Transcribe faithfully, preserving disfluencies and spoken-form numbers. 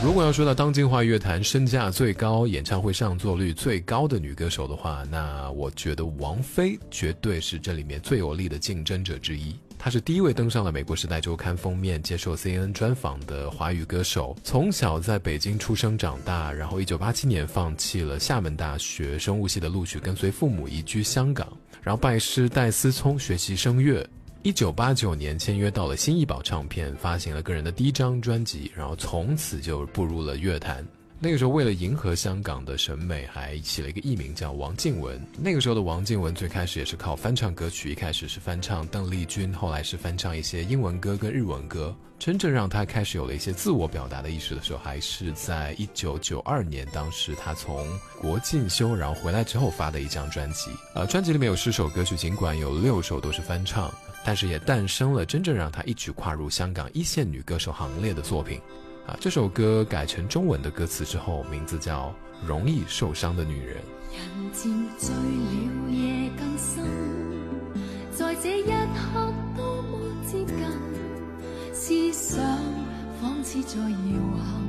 如果要说到当今华语乐坛身价最高、演唱会上座率最高的女歌手的话，那我觉得王菲绝对是这里面最有力的竞争者之一。她是第一位登上了美国时代周刊封面接受 C N N 专访的华语歌手，从小在北京出生长大，然后一九八七年放弃了厦门大学生物系的录取，跟随父母移居香港，然后拜师戴思聪学习声乐。一九八九年签约到了新艺宝唱片，发行了个人的第一张专辑，然后从此就步入了乐坛。那个时候为了迎合香港的审美，还起了一个艺名叫王靖雯。那个时候的王靖雯最开始也是靠翻唱歌曲，一开始是翻唱邓丽君，后来是翻唱一些英文歌跟日文歌。真正让她开始有了一些自我表达的意识的时候，还是在一九九二年，当时她从国进修然后回来之后发的一张专辑。呃，专辑里面有十首歌曲，尽管有六首都是翻唱，但是也诞生了真正让她一举跨入香港一线女歌手行列的作品。啊，这首歌改成中文的歌词之后，名字叫《容易受伤的女人》。 人漸醉了夜更深，在這一刻多麼接近，思想仿似在遙恆，